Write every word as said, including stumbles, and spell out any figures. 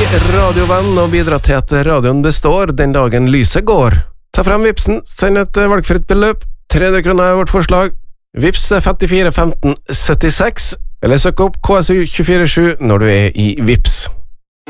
radiovenn og bidra til at radioen består den dagen lyset går. Ta frem Vipsen, send et valgfritt beløp. tre hundre kroner er vårt forslag. Vips er femtifire femten syttiseks, eller søk opp K S U to fire sju når du er i Vips.